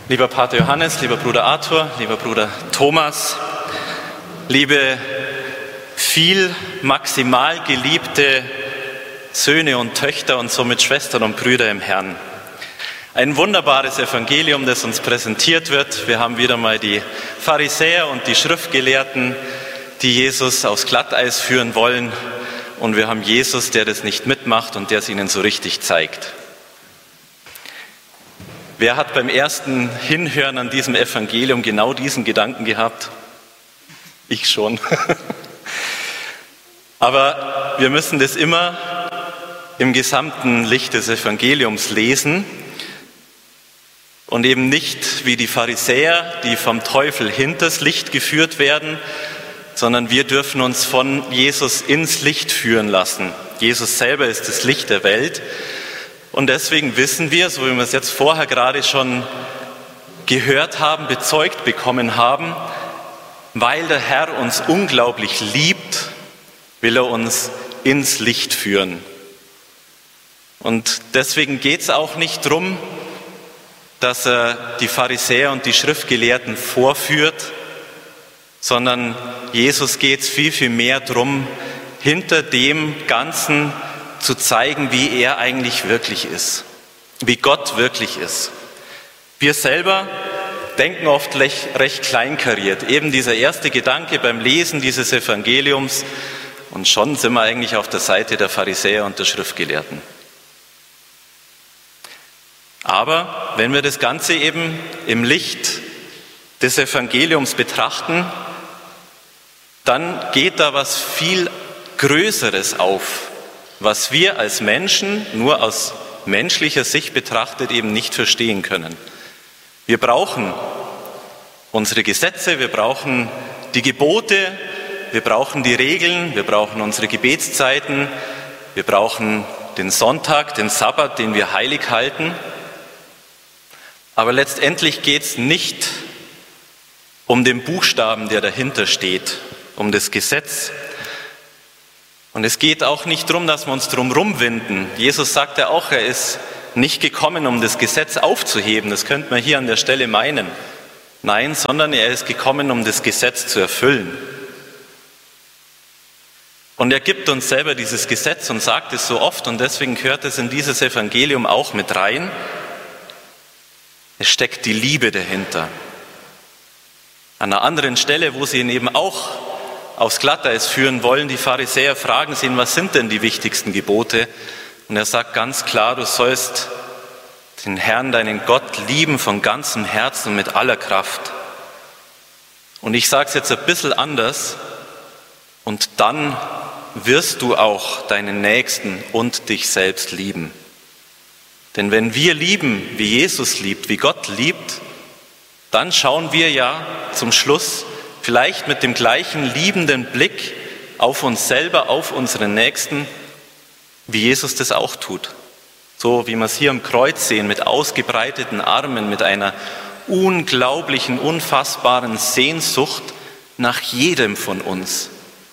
Lieber Pater Johannes, lieber Bruder Arthur, lieber Bruder Thomas, liebe viel maximal geliebte Söhne und Töchter und somit Schwestern und Brüder im Herrn. Ein wunderbares Evangelium, das uns präsentiert wird. Wir haben wieder mal die Pharisäer und die Schriftgelehrten, die Jesus aufs Glatteis führen wollen. Und wir haben Jesus, der das nicht mitmacht und der es ihnen so richtig zeigt. Wer hat beim ersten Hinhören an diesem Evangelium genau diesen Gedanken gehabt? Ich schon. Aber wir müssen das immer im gesamten Licht des Evangeliums lesen und eben nicht wie die Pharisäer, die vom Teufel hinters Licht geführt werden, sondern wir dürfen uns von Jesus ins Licht führen lassen. Jesus selber ist das Licht der Welt. Und deswegen wissen wir, so wie wir es jetzt vorher gerade schon gehört haben, bezeugt bekommen haben, weil der Herr uns unglaublich liebt, will er uns ins Licht führen. Und deswegen geht es auch nicht darum, dass er die Pharisäer und die Schriftgelehrten vorführt, sondern Jesus geht es viel, viel mehr darum, hinter dem Ganzen zu zeigen, wie er eigentlich wirklich ist, wie Gott wirklich ist. Wir selber denken oft recht kleinkariert. Eben dieser erste Gedanke beim Lesen dieses Evangeliums, und schon sind wir eigentlich auf der Seite der Pharisäer und der Schriftgelehrten. Aber wenn wir das Ganze eben im Licht des Evangeliums betrachten, dann geht da was viel Größeres auf, was wir als Menschen nur aus menschlicher Sicht betrachtet eben nicht verstehen können. Wir brauchen unsere Gesetze, wir brauchen die Gebote, wir brauchen die Regeln, wir brauchen unsere Gebetszeiten, wir brauchen den Sonntag, den Sabbat, den wir heilig halten. Aber letztendlich geht es nicht um den Buchstaben, der dahinter steht, um das Gesetz. Und es geht auch nicht darum, dass wir uns drum rumwinden. Jesus sagt ja auch, er ist nicht gekommen, um das Gesetz aufzuheben. Das könnte man hier an der Stelle meinen. Nein, sondern er ist gekommen, um das Gesetz zu erfüllen. Und er gibt uns selber dieses Gesetz und sagt es so oft und deswegen gehört es in dieses Evangelium auch mit rein. Es steckt die Liebe dahinter. An einer anderen Stelle, wo sie ihn eben auch aufs Glatteis führen wollen, die Pharisäer fragen sie ihn, was sind denn die wichtigsten Gebote? Und er sagt ganz klar, du sollst den Herrn, deinen Gott, lieben von ganzem Herzen und mit aller Kraft. Und ich sage es jetzt ein bisschen anders, und dann wirst du auch deinen Nächsten und dich selbst lieben. Denn wenn wir lieben, wie Jesus liebt, wie Gott liebt, dann schauen wir ja zum Schluss vielleicht mit dem gleichen liebenden Blick auf uns selber, auf unseren Nächsten, wie Jesus das auch tut. So wie wir es hier am Kreuz sehen, mit ausgebreiteten Armen, mit einer unglaublichen, unfassbaren Sehnsucht nach jedem von uns.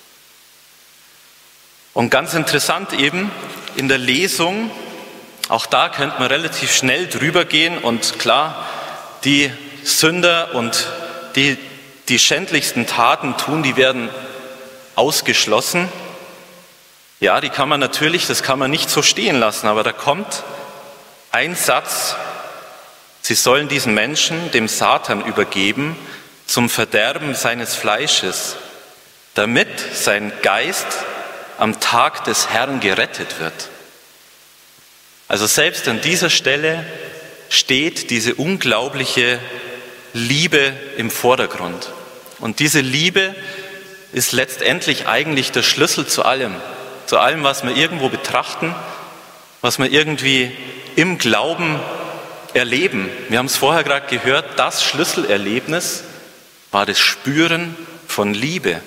Und ganz interessant eben in der Lesung, auch da könnte man relativ schnell drüber gehen und klar, die Sünder und die schändlichsten Taten tun, die werden ausgeschlossen. Ja, die kann man natürlich, das kann man nicht so stehen lassen, aber da kommt ein Satz, sie sollen diesen Menschen dem Satan übergeben zum Verderben seines Fleisches, damit sein Geist am Tag des Herrn gerettet wird. Also selbst an dieser Stelle steht diese unglaubliche Liebe im Vordergrund. Und diese Liebe ist letztendlich eigentlich der Schlüssel zu allem, was wir irgendwo betrachten, was wir irgendwie im Glauben erleben. Wir haben es vorher gerade gehört, das Schlüsselerlebnis war das Spüren von Liebe.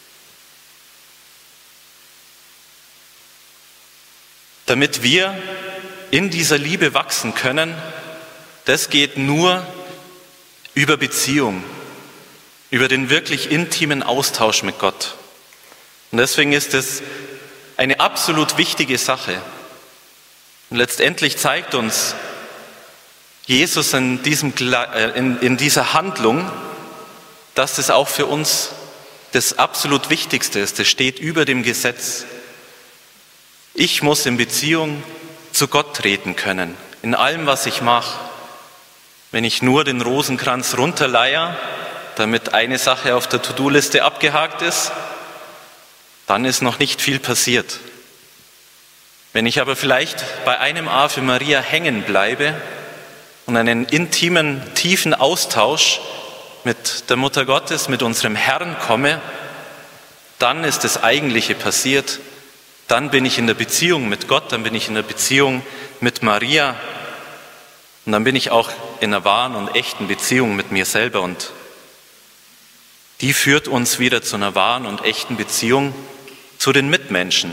Damit wir in dieser Liebe wachsen können, das geht nur über Beziehung, über den wirklich intimen Austausch mit Gott. Und deswegen ist es eine absolut wichtige Sache. Und letztendlich zeigt uns Jesus in dieser Handlung, dass das auch für uns das absolut Wichtigste ist. Das steht über dem Gesetz. Ich muss in Beziehung zu Gott treten können, in allem, was ich mache. Wenn ich nur den Rosenkranz runterleier, damit eine Sache auf der To-Do-Liste abgehakt ist, dann ist noch nicht viel passiert. Wenn ich aber vielleicht bei einem Ave Maria hängen bleibe und einen intimen, tiefen Austausch mit der Mutter Gottes, mit unserem Herrn komme, dann ist das Eigentliche passiert. Dann bin ich in der Beziehung mit Gott, dann bin ich in der Beziehung mit Maria und dann bin ich auch in einer wahren und echten Beziehung mit mir selber und die führt uns wieder zu einer wahren und echten Beziehung zu den Mitmenschen.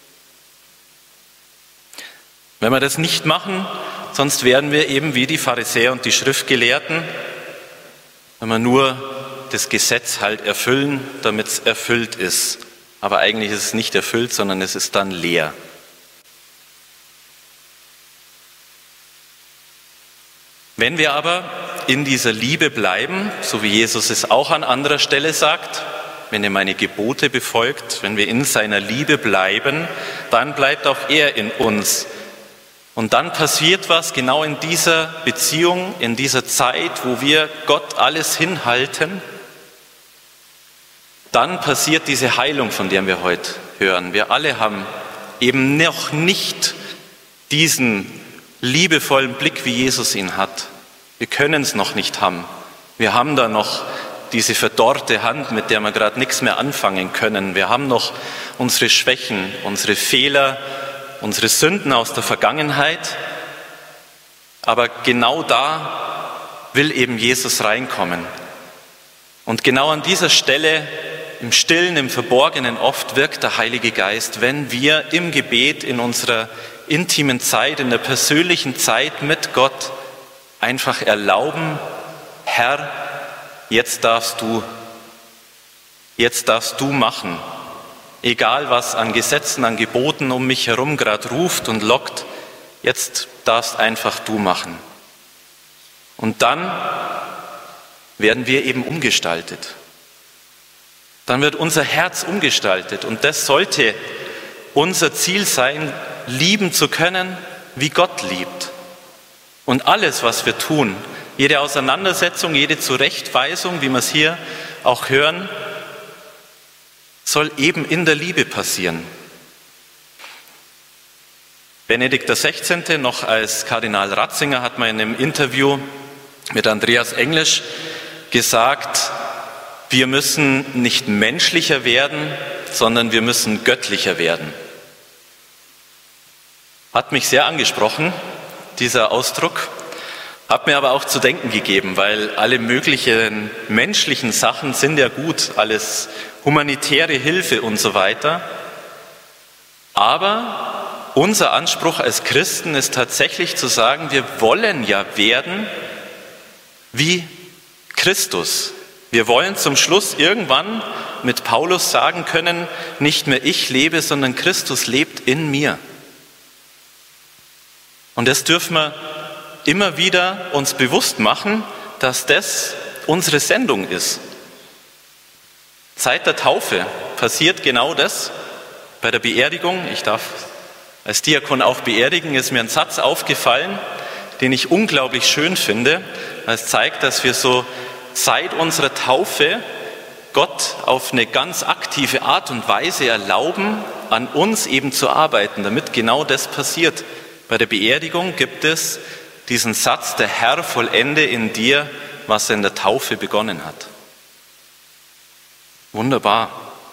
Wenn wir das nicht machen, sonst werden wir eben wie die Pharisäer und die Schriftgelehrten, wenn wir nur das Gesetz halt erfüllen, damit es erfüllt ist. Aber eigentlich ist es nicht erfüllt, sondern es ist dann leer. Wenn wir aber in dieser Liebe bleiben, so wie Jesus es auch an anderer Stelle sagt, wenn ihr meine Gebote befolgt, wenn wir in seiner Liebe bleiben, dann bleibt auch er in uns. Und dann passiert was genau in dieser Beziehung, in dieser Zeit, wo wir Gott alles hinhalten. Dann passiert diese Heilung, von der wir heute hören. Wir alle haben eben noch nicht diesen liebevollen Blick, wie Jesus ihn hat. Wir können es noch nicht haben. Wir haben da noch diese verdorrte Hand, mit der wir gerade nichts mehr anfangen können. Wir haben noch unsere Schwächen, unsere Fehler, unsere Sünden aus der Vergangenheit. Aber genau da will eben Jesus reinkommen. Und genau an dieser Stelle, im Stillen, im Verborgenen oft wirkt der Heilige Geist, wenn wir im Gebet, in unserer intimen Zeit, in der persönlichen Zeit mit Gott einfach erlauben, Herr, jetzt darfst du machen. Egal was an Gesetzen, an Geboten um mich herum gerade ruft und lockt, jetzt darfst einfach du machen. Und dann werden wir eben umgestaltet. Dann wird unser Herz umgestaltet und das sollte unser Ziel sein, lieben zu können, wie Gott liebt. Und alles, was wir tun, jede Auseinandersetzung, jede Zurechtweisung, wie wir es hier auch hören, soll eben in der Liebe passieren. Benedikt XVI. Noch als Kardinal Ratzinger hat mal in einem Interview mit Andreas Englisch gesagt, wir müssen nicht menschlicher werden, sondern wir müssen göttlicher werden. Hat mich sehr angesprochen, dieser Ausdruck, hat mir aber auch zu denken gegeben, weil alle möglichen menschlichen Sachen sind ja gut, alles humanitäre Hilfe und so weiter. Aber unser Anspruch als Christen ist tatsächlich zu sagen, wir wollen ja werden wie Christus. Wir wollen zum Schluss irgendwann mit Paulus sagen können, nicht mehr ich lebe, sondern Christus lebt in mir. Und das dürfen wir immer wieder uns bewusst machen, dass das unsere Sendung ist. Seit der Taufe passiert genau das. Bei der Beerdigung, ich darf als Diakon auch beerdigen, ist mir ein Satz aufgefallen, den ich unglaublich schön finde. Es zeigt, dass wir so seit unserer Taufe Gott auf eine ganz aktive Art und Weise erlauben, an uns eben zu arbeiten, damit genau das passiert. Bei der Beerdigung gibt es diesen Satz, der Herr vollende in dir, was er in der Taufe begonnen hat. Wunderbar.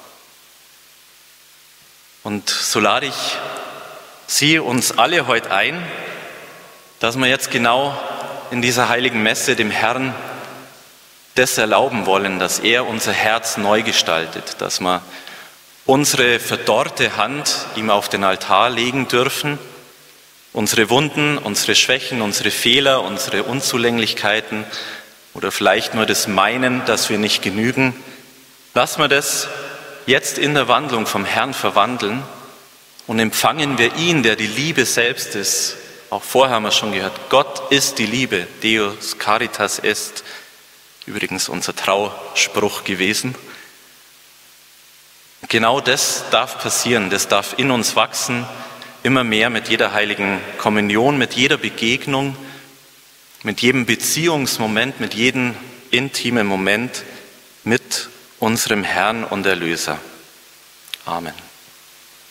Und so lade ich Sie, uns alle heute ein, dass wir jetzt genau in dieser heiligen Messe dem Herrn das erlauben wollen, dass er unser Herz neu gestaltet, dass wir unsere verdorrte Hand ihm auf den Altar legen dürfen, unsere Wunden, unsere Schwächen, unsere Fehler, unsere Unzulänglichkeiten oder vielleicht nur das Meinen, dass wir nicht genügen. Lassen wir das jetzt in der Wandlung vom Herrn verwandeln und empfangen wir ihn, der die Liebe selbst ist, Auch vorher haben wir schon gehört, Gott ist die Liebe, Deus Caritas est, übrigens unser Trauspruch gewesen. Genau das darf passieren, das darf in uns wachsen, immer mehr mit jeder heiligen Kommunion, mit jeder Begegnung, mit jedem Beziehungsmoment, mit jedem intimen Moment mit unserem Herrn und Erlöser. Amen.